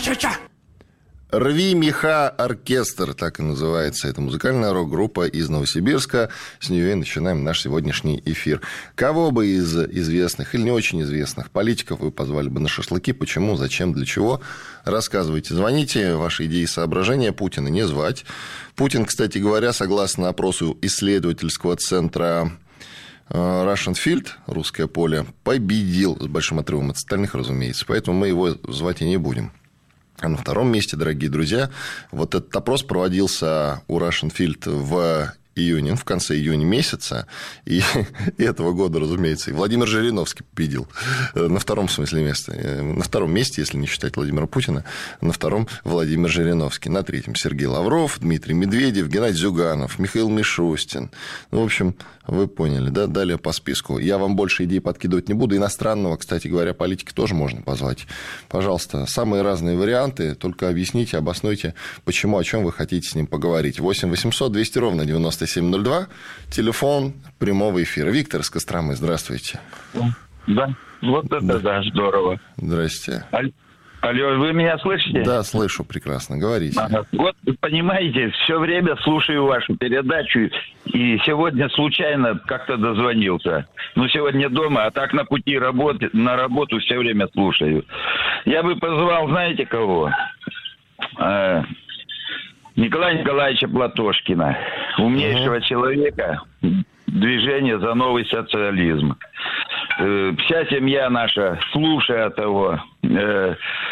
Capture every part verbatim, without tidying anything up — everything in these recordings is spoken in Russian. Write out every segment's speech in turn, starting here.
Ча-ча-ча! «Рви меха оркестр», так и называется эта музыкальная рок-группа из Новосибирска. С нее и начинаем наш сегодняшний эфир. Кого бы из известных или не очень известных политиков вы позвали бы на шашлыки? Почему, зачем, для чего? Рассказывайте, звоните. Ваши идеи и соображения. Путина не звать. Путин, кстати говоря, согласно опросу исследовательского центра Russian Field, русское поле, победил с большим отрывом от остальных, разумеется. Поэтому мы его звать и не будем. А на втором месте, дорогие друзья, вот этот опрос проводился у Russian Field в июне, в конце июня месяца, и, и этого года, разумеется, и Владимир Жириновский победил на втором, в смысле, месте, на втором месте, если не считать Владимира Путина, на втором Владимир Жириновский, на третьем Сергей Лавров, Дмитрий Медведев, Геннадий Зюганов, Михаил Мишустин. Ну, в общем, вы поняли, да? Далее по списку. Я вам больше идей подкидывать не буду. Иностранного, кстати говоря, политики тоже можно позвать. Пожалуйста, самые разные варианты, только объясните, обоснуйте, почему, о чем вы хотите с ним поговорить. восемь восемьсот двести ровно девяносто семь ноль два, телефон прямого эфира. Виктор из Костромы, здравствуйте. Да, вот это да, да здорово. Здрасте. Аль... Алло, вы меня слышите? Да, слышу прекрасно, говорите. Ага. Вот, понимаете, все время слушаю вашу передачу, и сегодня случайно как-то дозвонился. Ну, сегодня дома, а так на пути работы, на работу все время слушаю. Я бы позвал, знаете кого? Э, Николая Николаевича Платошкина, умнейшего uh-huh. человека, движение за новый социализм. Э, вся семья наша, слушая того, э,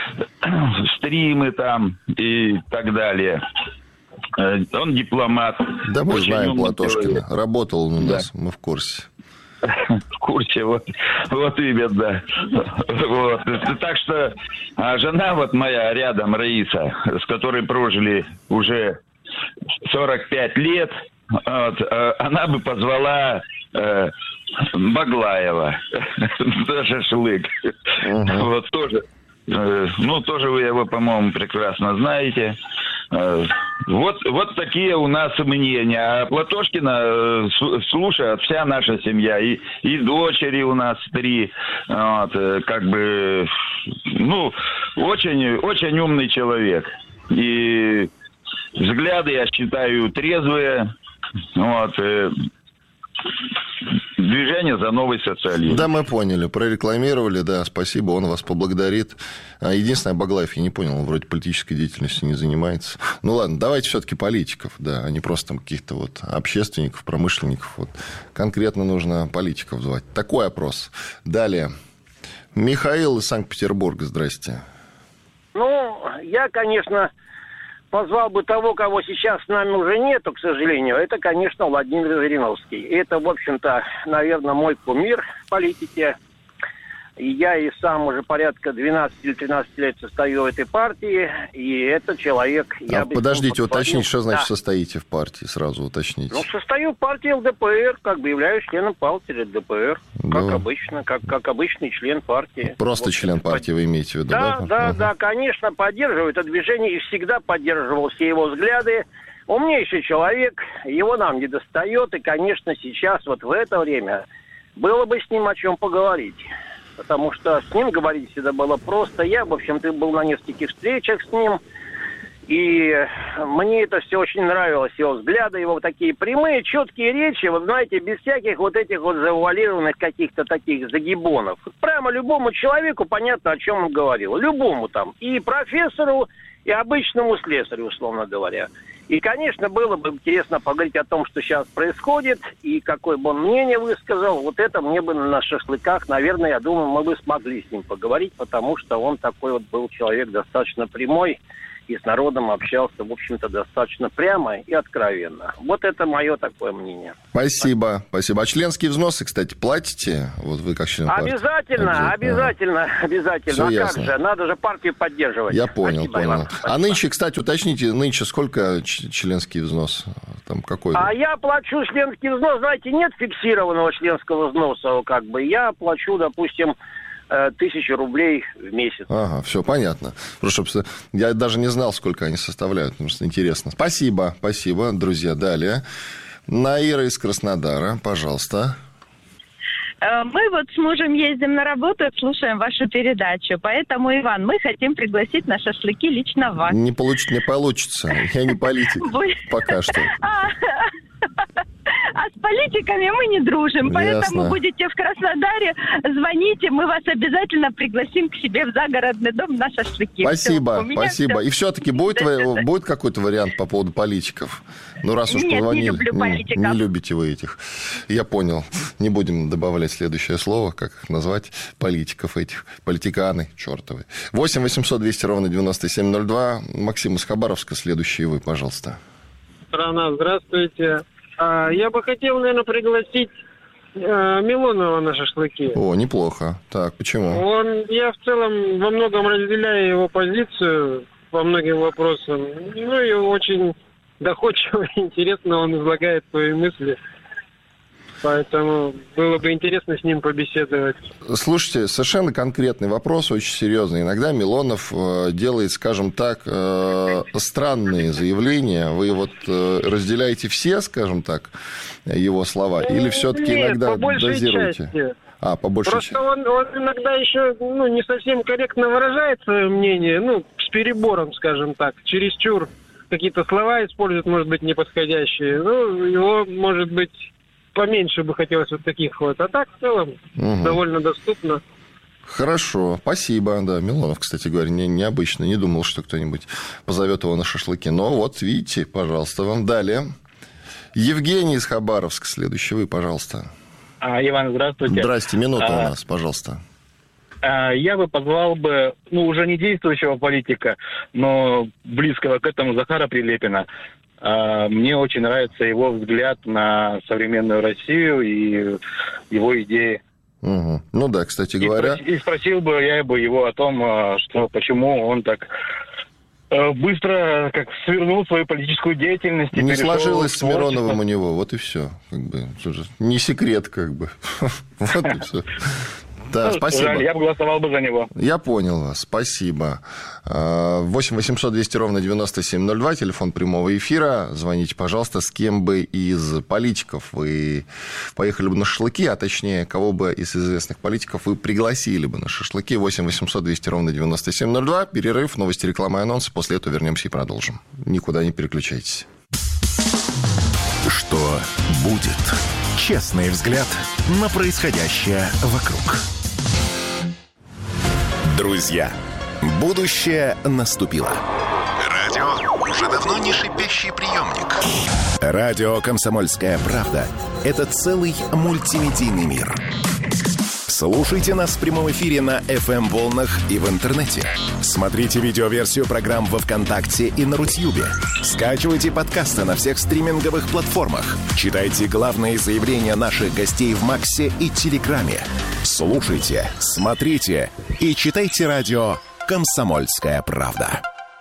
стримы там и так далее. Э, он дипломат. Да, мы знаем Платошкина. Человек. Работал он у нас, да. Мы в курсе. В курсе, вот, вот именно. Вот. Так что а жена вот моя рядом, Раиса, с которой прожили уже сорок пять лет, вот, она бы позвала э, Баглаева на шашлык. Uh-huh. Вот тоже. Э, ну, тоже вы его, по-моему, прекрасно знаете. Вот, вот такие у нас мнения. А Платошкина слушает вся наша семья. И, и дочери у нас три. Вот, как бы, ну, очень, очень умный человек. И взгляды, я считаю, трезвые. Вот. Движение за новый социализм. Да, мы поняли, прорекламировали, да, спасибо, он вас поблагодарит. Единственное, Баглаев, я не понял, он вроде политической деятельностью не занимается. Ну ладно, давайте все-таки политиков, да, а не просто там каких-то вот общественников, промышленников. Вот. Конкретно нужно политиков звать. Такой опрос. Далее. Михаил из Санкт-Петербурга, здрасте. Ну, я, конечно, позвал бы того, кого сейчас с нами уже нету, к сожалению. Это, конечно, Владимир Жириновский. Это, в общем-то, наверное, мой кумир в политике. И я и сам уже порядка двенадцать или тринадцать лет состою в этой партии. И это человек... А я подождите, уточните, что значит да. состоите в партии? Сразу уточните. Ну, состою в партии ЛДПР, как бы являюсь членом партии ЛДПР. Да. Как обычно, как, как обычный член партии. Просто член партии вы имеете в виду, да? Да, да, угу. да, конечно, поддерживаю это движение и всегда поддерживал все его взгляды. Умнейший человек, его нам не достает. И, конечно, сейчас, вот в это время, было бы с ним о чем поговорить. Потому что с ним говорить всегда было просто. Я, в общем-то, был на нескольких встречах с ним. И мне это все очень нравилось. Его взгляды, его такие прямые, четкие речи. Вы знаете, без всяких вот этих вот завуалированных каких-то таких загибонов. Прямо любому человеку понятно, о чем он говорил. Любому там. И профессору, и обычному слесарю, условно говоря. И, конечно, было бы интересно поговорить о том, что сейчас происходит, и какое бы он мнение высказал. Вот это мне бы на шашлыках, наверное, я думаю, мы бы смогли с ним поговорить, потому что он такой вот был человек достаточно прямой, и с народом общался, в общем-то, достаточно прямо и откровенно. Вот это мое такое мнение. Спасибо, спасибо. А членские взносы, кстати, платите? Вот вы как член партии? Обязательно, обязательно, а. обязательно. Все а ясно. Как же? Надо же партию поддерживать. Я понял, Спасибо, понял. Иван, а нынче, кстати, уточните, нынче сколько членский взнос? Там какой? А я плачу членский взнос, знаете, нет фиксированного членского взноса, как бы. Я плачу, допустим, тысячу рублей в месяц. Ага, все понятно. Потому что я даже не знал, сколько они составляют. Потому что интересно. Спасибо, спасибо, друзья. Далее. Наира из Краснодара, пожалуйста. Мы вот с мужем ездим на работу и слушаем вашу передачу. Поэтому, Иван, мы хотим пригласить на шашлыки лично вас. Не, получ... не получится. Я не политик. Пока что. А с политиками мы не дружим. Поэтому Ясно. будете в Краснодаре, звоните, мы вас обязательно пригласим к себе в загородный дом на шашлыки. Спасибо, Все, спасибо. все. И все-таки будет, вы, будет какой-то вариант по поводу политиков? Ну, раз уж Нет, позвонили. не люблю политиков. Не, не любите вы этих. Я понял. Не будем добавлять следующее слово, как их назвать, политиков этих. Политиканы чертовы. восемь восемьсот двести ровно девяносто семь ноль два. Максим из Хабаровска, следующие вы, пожалуйста. Страна, здравствуйте. Я бы хотел, наверное, пригласить э, Милонова на шашлыки. О, неплохо. Так, почему? Он, я в целом во многом разделяю его позицию по многим вопросам. Ну и очень доходчиво и интересно он излагает свои мысли. Поэтому было бы интересно с ним побеседовать. Слушайте, совершенно конкретный вопрос, очень серьезный. Иногда Милонов э, делает, скажем так, э, странные заявления. Вы вот э, разделяете все, скажем так, его слова? Или все-таки Нет, иногда по большей дозируете? части. А, по большей Просто части. он, он иногда еще ну, не совсем корректно выражает свое мнение, ну, с перебором, скажем так, чересчур какие-то слова использует, может быть, неподходящие. Ну, его, может быть, поменьше бы хотелось вот таких вот. А так, в целом, Угу. довольно доступно. Хорошо, спасибо. Да, Милонов, кстати говоря, не, необычно. Не думал, что кто-нибудь позовет его на шашлыки. Но вот, видите, пожалуйста, вам далее. Евгений из Хабаровска, следующий вы, пожалуйста. А, Иван, здравствуйте. Здрасте, минута а, у нас, пожалуйста. А, я бы позвал бы, ну, уже не действующего политика, но близкого к этому Захара Прилепина. А, мне очень нравится его взгляд на современную Россию и его идеи. Угу. Ну да, кстати И, говоря... спроси, и спросил бы я бы его о том, что почему он так быстро как свернул свою политическую деятельность. И Не перешел сложилось к с Мироновым творчеству. у него, вот и все. Как бы, не секрет, как бы. Вот и все. Да, Ну, спасибо. жаль, я бы голосовал бы за него. Я понял вас, спасибо. восемь восемьсот двести ровно девяносто семь ноль два, телефон прямого эфира. Звоните, пожалуйста, с кем бы из политиков вы поехали бы на шашлыки, а точнее, кого бы из известных политиков вы пригласили бы на шашлыки. восемь восемьсот двести ровно девяносто семь ноль два. Перерыв, новости, реклама и анонсы. После этого вернемся и продолжим. Никуда не переключайтесь. Что будет? Честный взгляд на происходящее вокруг. Друзья, будущее наступило. Радио уже давно не шипящий приемник. Радио «Комсомольская правда» — это целый мультимедийный мир. Слушайте нас в прямом эфире на эф эм-волнах и в интернете. Смотрите видеоверсию программ во ВКонтакте и на Рутьюбе. Скачивайте подкасты на всех стриминговых платформах. Читайте главные заявления наших гостей в Максе и Телеграме. Слушайте, смотрите и читайте радио «Комсомольская правда».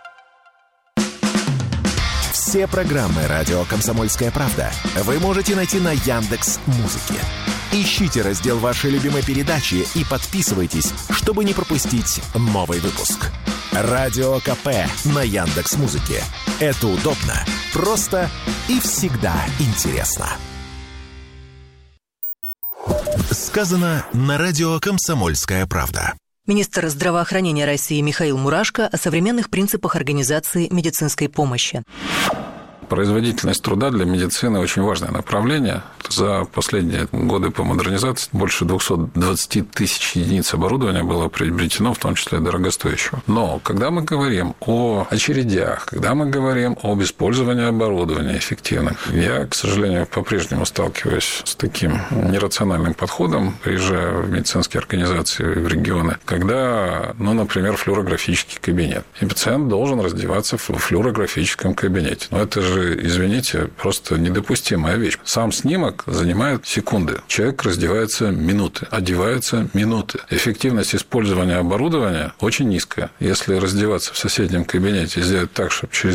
Все программы «Радио Комсомольская правда» вы можете найти на Яндекс.Музыке. Ищите раздел вашей любимой передачи и подписывайтесь, чтобы не пропустить новый выпуск. Радио КП на Яндекс.Музыке. Это удобно, просто и всегда интересно. Сказано на радио «Комсомольская правда». Министр здравоохранения России Михаил Мурашко о современных принципах организации медицинской помощи. Производительность труда для медицины очень важное направление. За последние годы по модернизации больше двести двадцать тысяч единиц оборудования было приобретено, в том числе дорогостоящего. Но когда мы говорим о очередях, когда мы говорим об использовании оборудования эффективно, я, к сожалению, по-прежнему сталкиваюсь с таким нерациональным подходом, приезжая в медицинские организации в регионы, когда, ну, например, флюорографический кабинет. И пациент должен раздеваться в флюорографическом кабинете. Но это же, извините, просто недопустимая вещь. Сам снимок занимает секунды. Человек раздевается минуты, одевается минуты. Эффективность использования оборудования очень низкая. Если раздеваться в соседнем кабинете и сделать так, чтобы через